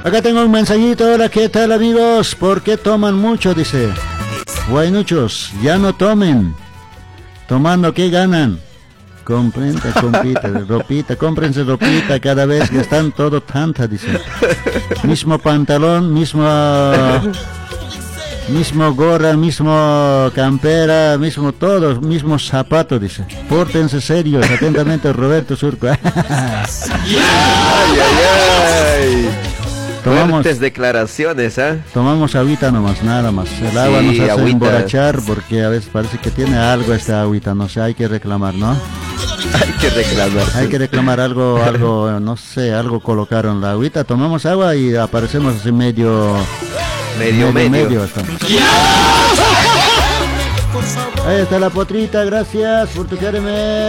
Acá tengo un mensajito. Hola, ¿qué tal, amigos? ¿Por qué toman mucho? Dice. Guaynuchos, ya no tomen. Tomando, ¿qué ganan? Comprenda, compita, ropita, cómprense ropita cada vez que están todo tanta, dice. Mismo pantalón, mismo gorra, mismo campera, mismo todo, mismo zapato, dice. Pórtense serios, atentamente Roberto Surco. Ay, ay, ay. Fuertes declaraciones, ¿eh? Tomamos agüita nomás, nada más. El agua nos hace agüita. emborrachar porque a veces parece que tiene algo esta agüita, no sé, hay que reclamar, ¿no? Hay que reclamar. Hay que reclamar algo, no sé, algo colocaron la agüita, tomamos agua y aparecemos así medio hasta. Ahí está la potrita, gracias por tocarme.